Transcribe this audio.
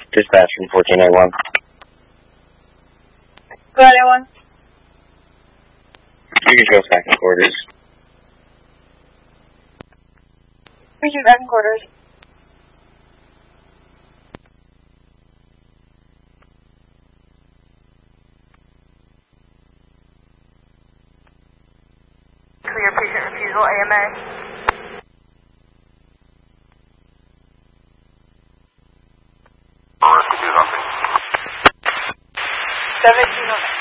Dispatch from 1481. Go ahead, anyone. You can show second quarters. Where's your second quarters? Clear patient refusal, AMA. 1709.